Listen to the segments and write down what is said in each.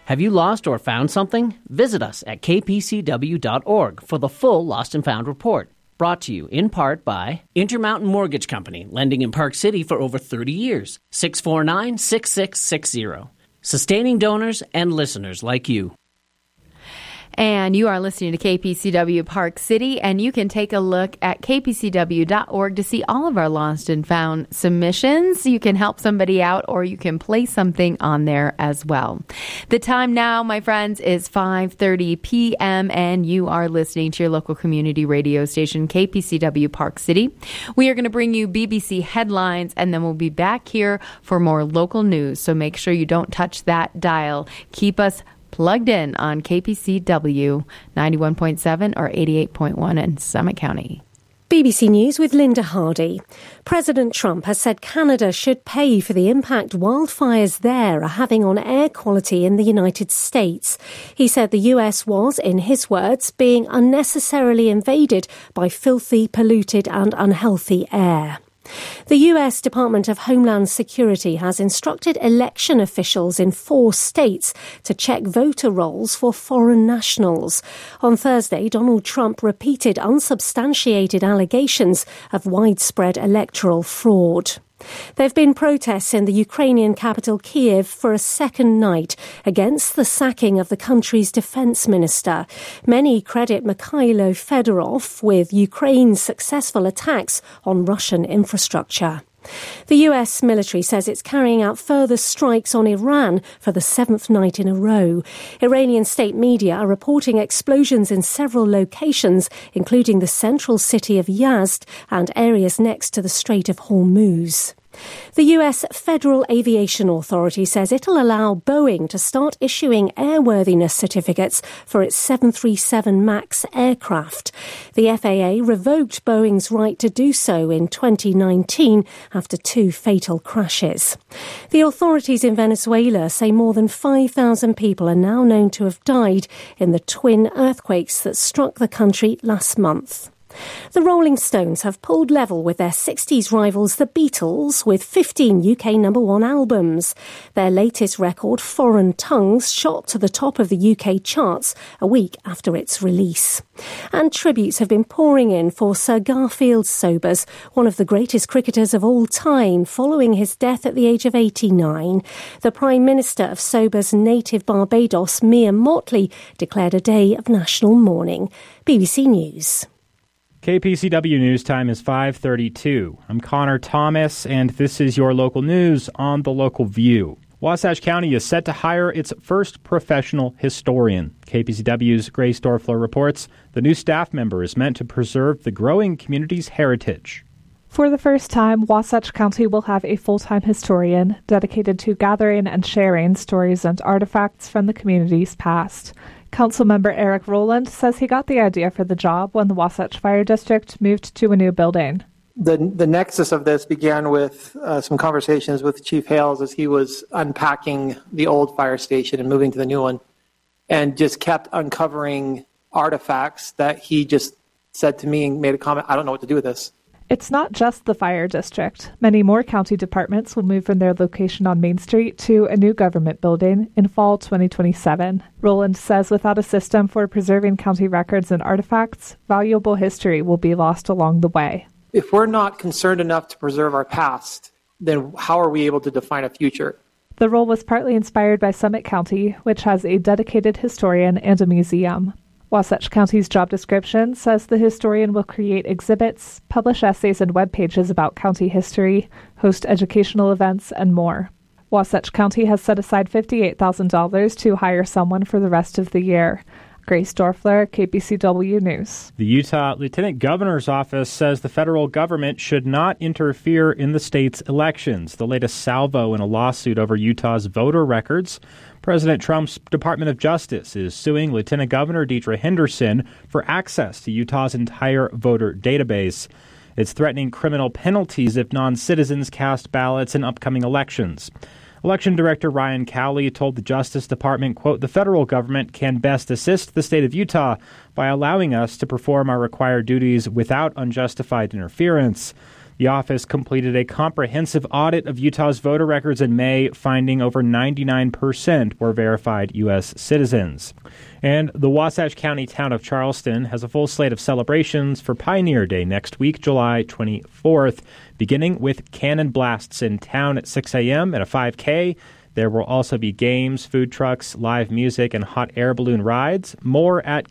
Have you lost or found something? Visit us at kpcw.org for the full Lost and Found report. Brought to you in part by Intermountain Mortgage Company, lending in Park City for over 30 years. 649-6660. Sustaining donors and listeners like you. And you are listening to KPCW Park City, and you can take a look at kpcw.org to see all of our lost and found submissions. You can help somebody out, or you can place something on there as well. The time now, my friends, is 5:30 p.m., and you are listening to your local community radio station, KPCW Park City. We are going to bring you BBC headlines, and then we'll be back here for more local news. So make sure you don't touch that dial. Keep us plugged in on KPCW 91.7 or 88.1 in Summit County. BBC News with Linda Hardy. President Trump has said Canada should pay for the impact wildfires there are having on air quality in the United States. He said the US was, in his words, being unnecessarily invaded by filthy, polluted and unhealthy air. The US Department of Homeland Security has instructed election officials in 4 states to check voter rolls for foreign nationals. On Thursday, Donald Trump repeated unsubstantiated allegations of widespread electoral fraud. There have been protests in the Ukrainian capital Kyiv for a second night against the sacking of the country's defense minister. Many credit Mikhailo Fedorov with Ukraine's successful attacks on Russian infrastructure. The US military says it's carrying out further strikes on Iran for the 7th night in a row. Iranian state media are reporting explosions in several locations, including the central city of Yazd and areas next to the Strait of Hormuz. The US Federal Aviation Authority says it'll allow Boeing to start issuing airworthiness certificates for its 737 MAX aircraft. The FAA revoked Boeing's right to do so in 2019 after 2 fatal crashes. The authorities in Venezuela say more than 5,000 people are now known to have died in the twin earthquakes that struck the country last month. The Rolling Stones have pulled level with their 60s rivals the Beatles with 15 UK #1 albums. Their latest record, Foreign Tongues, shot to the top of the UK charts a week after its release. And tributes have been pouring in for Sir Garfield Sobers, one of the greatest cricketers of all time, following his death at the age of 89. The Prime Minister of Sobers' native Barbados, Mia Mottley, declared a day of national mourning. BBC News. KPCW News Time is 5:32. I'm Connor Thomas, and this is your local news on The Local View. Wasatch County is set to hire its first professional historian. KPCW's Grace Dorfler reports the new staff member is meant to preserve the growing community's heritage. For the first time, Wasatch County will have a full-time historian dedicated to gathering and sharing stories and artifacts from the community's past. Councilmember Eric Rowland says he got the idea for the job when the Wasatch Fire District moved to a new building. The nexus of this began with some conversations with Chief Hales as he was unpacking the old fire station and moving to the new one, and just kept uncovering artifacts that he just said to me and made a comment, I don't know what to do with this. It's not just the fire district. Many more county departments will move from their location on Main Street to a new government building in fall 2027. Rowland says without a system for preserving county records and artifacts, valuable history will be lost along the way. If we're not concerned enough to preserve our past, then how are we able to define a future? The role was partly inspired by Summit County, which has a dedicated historian and a museum. Wasatch County's job description says the historian will create exhibits, publish essays and web pages about county history, host educational events, and more. Wasatch County has set aside $58,000 to hire someone for the rest of the year. Grace Dorfler, KPCW News. The Utah Lieutenant Governor's Office says the federal government should not interfere in the state's elections, the latest salvo in a lawsuit over Utah's voter records. President Trump's Department of Justice is suing Lieutenant Governor Deidre Henderson for access to Utah's entire voter database. It's threatening criminal penalties if non-citizens cast ballots in upcoming elections. Election Director Ryan Cowley told the Justice Department, quote, "The federal government can best assist the state of Utah by allowing us to perform our required duties without unjustified interference." The office completed a comprehensive audit of Utah's voter records in May, finding over 99% were verified U.S. citizens. And the Wasatch County town of Charleston has a full slate of celebrations for Pioneer Day next week, July 24th, beginning with cannon blasts in town at 6 a.m. and a 5K. There will also be games, food trucks, live music, and hot air balloon rides. More at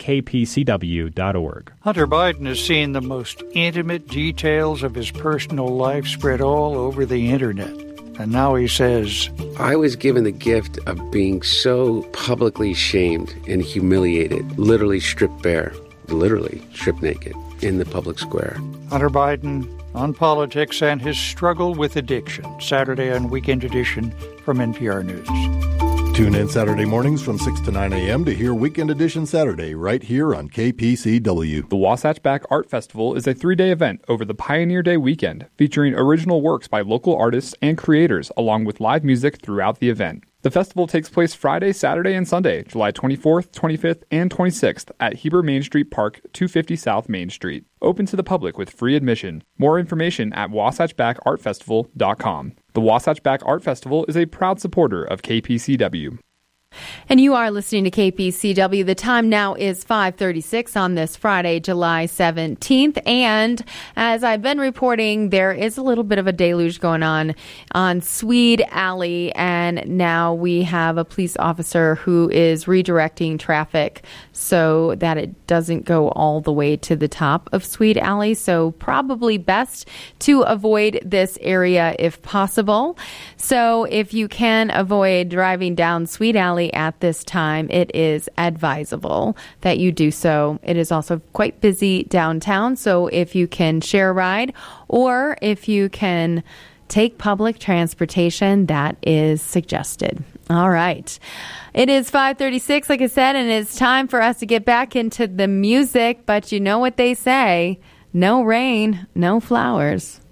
kpcw.org. Hunter Biden has seen the most intimate details of his personal life spread all over the internet. And now he says, I was given the gift of being so publicly shamed and humiliated, literally stripped bare, literally stripped naked in the public square. Hunter Biden on politics and his struggle with addiction. Saturday and Weekend Edition from NPR News. Tune in Saturday mornings from 6 to 9 a.m. to hear Weekend Edition Saturday right here on KPCW. The Wasatch Back Art Festival is a 3-day event over the Pioneer Day weekend, featuring original works by local artists and creators, along with live music throughout the event. The festival takes place Friday, Saturday, and Sunday, July 24th, 25th, and 26th at Heber Main Street Park, 250 South Main Street. Open to the public with free admission. More information at WasatchBackArtFestival.com. The Wasatch Back Art Festival is a proud supporter of KPCW. And you are listening to KPCW. The time now is 5:36 on this Friday, July 17th. And as I've been reporting, there is a little bit of a deluge going on Swede Alley. And now we have a police officer who is redirecting traffic so that it doesn't go all the way to the top of Swede Alley. So probably best to avoid this area if possible. So if you can avoid driving down Swede Alley at this time, it is advisable that you do so. It is also quite busy downtown, so if you can share a ride or if you can take public transportation, that is suggested. All right. It is 5:36, like I said, and it's time for us to get back into the music, but you know what they say, no rain, no flowers.